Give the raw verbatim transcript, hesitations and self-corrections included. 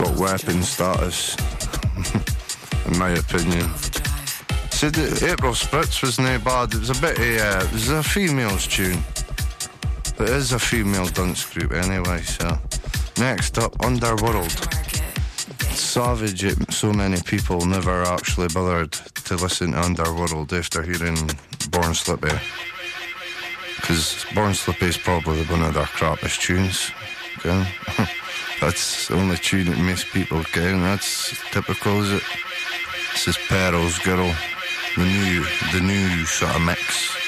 got weapon status, in my opinion. See, the April Spritz was no bad. It was a bit of, uh, it was a female's tune. But it is a female dance group anyway, so. Next up, Underworld. Savage, it, so many people never actually bothered to listen to Underworld after hearing Born Slippy. Because Born Slippy is probably one of their crappiest tunes. Okay? That's the only tune that most people get, and that's typical, is it? This is Peral's Girl, the new, the new sort of mix.